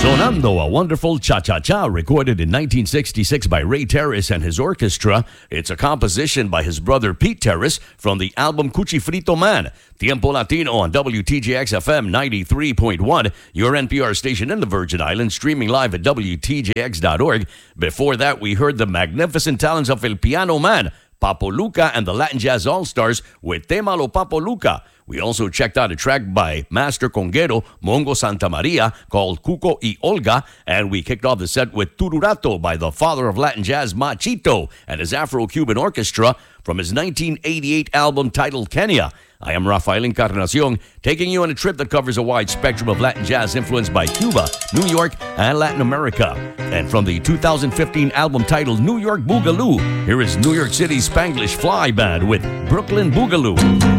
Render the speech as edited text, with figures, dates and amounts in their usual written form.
Sonando, a wonderful cha-cha-cha recorded in 1966 by Ray Terrace and his orchestra. It's a composition by his brother Pete Terrace from the album Cuchifrito Man. Tiempo Latino on WTJX FM 93.1, your NPR station in the Virgin Islands, streaming live at WTJX.org. Before that, we heard the magnificent talents of El Piano Man, Papo Luca and the Latin Jazz All-Stars with Tema Lo Papo Luca. We also checked out a track by Master Conguero, Mongo Santamaria, called Cuco y Olga, and we kicked off the set with Tururato by the father of Latin jazz, Machito, and his Afro-Cuban orchestra from his 1988 album titled Kenya. I am Rafael Encarnacion, taking you on a trip that covers a wide spectrum of Latin jazz influenced by Cuba, New York, and Latin America. And from the 2015 album titled New York Boogaloo, here is New York City's Spanglish Fly Band with Brooklyn Boogaloo.